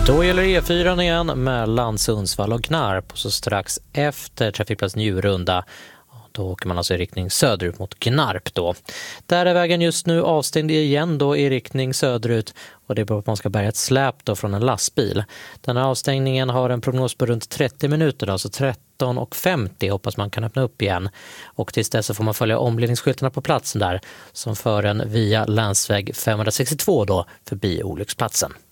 Då gäller E4 igen mellan Sundsvall och Gnarp och så strax efter trafikplats Njurunda. Då åker man alltså i riktning söderut mot Gnarp då. Där är vägen just nu avstängd igen då i riktning söderut och det är på att man ska bärga ett släp då från en lastbil. Den här avstängningen har en prognos på runt 30 minuter, alltså 13:50 hoppas man kan öppna upp igen. Och tills dess så får man följa omledningsskyltarna på platsen där som för en via länsväg 562 då förbi olycksplatsen.